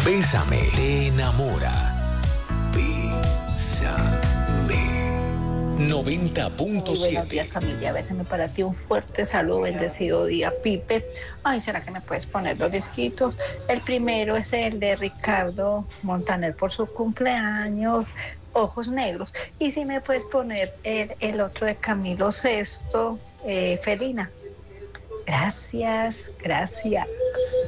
Bésame, te enamora. Bésame. Muy buenos días, 90.7. familia. Bésame para ti, un fuerte saludo, bendecido día, Pipe. Ay, ¿será que me puedes poner los disquitos? El primero es el de Ricardo Montaner por su cumpleaños, Ojos Negros. Y si me puedes poner el otro de Camilo Sesto, Felina. Gracias, gracias.